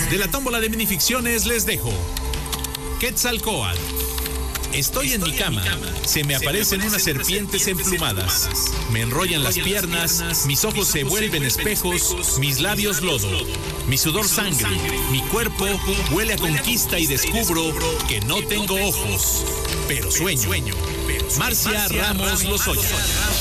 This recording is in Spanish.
De la tómbola de minificciones les dejo Quetzalcóatl. Estoy en mi cama, se me aparecen unas serpientes emplumadas, me enrollan las piernas, mis ojos se vuelven espejos, mis labios lodo, mi sudor sangre, mi cuerpo huele a conquista y descubro que no tengo ojos, pero sueño. Marcia Ramos Lozoya.